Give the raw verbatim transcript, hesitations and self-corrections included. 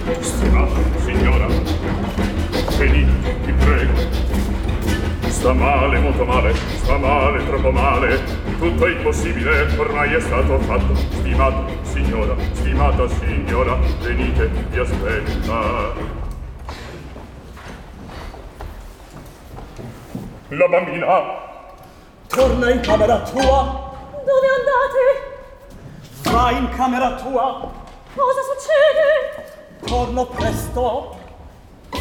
Stimata signora, venite, vi prego. Sta male, molto male, sta male, troppo male. Tutto è impossibile, ormai è stato fatto. Stimata signora, stimata signora, venite, vi aspetta. La bambina torna in camera tua. Dove andate? Va in camera tua. Cosa succede? Torno presto.